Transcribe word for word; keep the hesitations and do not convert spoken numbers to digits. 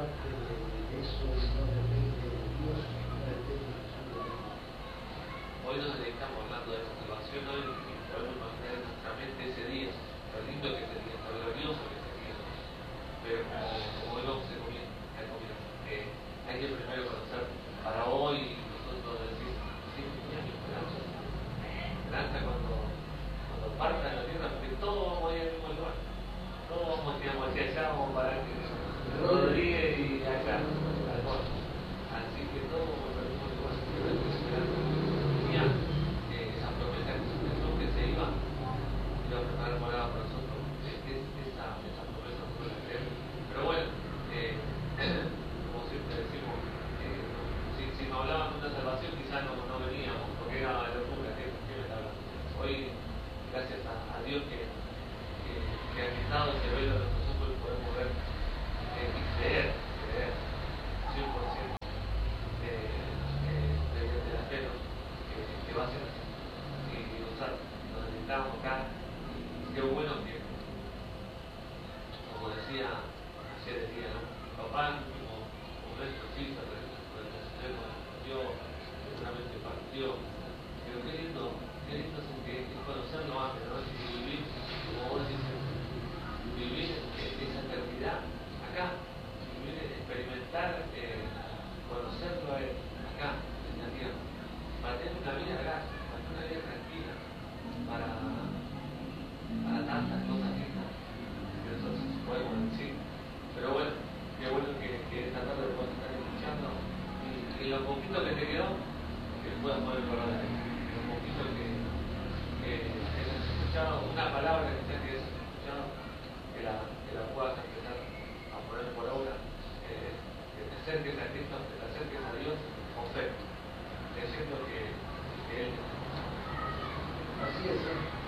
parte de eso no depende de Dios, no depende de su voluntad. Hoy nos dedicamos hablando de la salvación, hoy podemos imaginar en nuestra mente ese día, lo lindo que sería, lo glorioso que sería. Pero como, como hoy vamos a comer, a comer eh, hay que primero conocer para hoy nosotros decir, sí, mira mi esperanza, esperanza cuando, cuando parta de la tierra, porque todos vamos a ir al mismo lugar, todos vamos, digamos, hacia allá, vamos a parar que Rodríguez y allá, al norte. Así que todos vamos al mismo lugar, pero es esperanza. Tenía eh, esa promesa que se pensó que se iba, iba a preparar morada para nosotros, es, es, esa, esa promesa no la creemos. Pero bueno, eh, como siempre decimos, eh, si, si nos hablaban de una salvación quizás no, no veníamos, porque era locura que, que me hablan. Hoy, gracias a, a Dios que, que, que ha quitado ese velo de nosotros, podemos ver eh, y creer, creer cien por ciento de, de, de, de la fe, ¿no? que, que va a ser así. Y, y usar, nos necesitamos acá, y qué bueno que, como decía ayer el día, ¿no? Mi papá, como, como nuestro hijo, por el Señor nos dio, seguramente partió, pero qué lindo, qué lindo es que es conocerlo antes, ¿no? Y vivir, como vos dices, vivir esa eternidad acá, vivir, experimentar, eh, conocerlo a él acá, en la tierra, para tener una vida acá, para tener una vida tranquila, para, para tantas cosas que están, que nosotros podemos decir. Pero bueno, qué bueno que, que esta tarde lo puedas estar escuchando y, y lo poquito que te quedó, que puedas poner por ahora, lo poquito que, que, que has escuchado, una palabra que ya que has escuchado, que la, que la puedas empezar a poner por obra, eh, que te acerques a Cristo, que te acerques a Dios con fe, creyendo que, que Él es. Así es, ¿eh?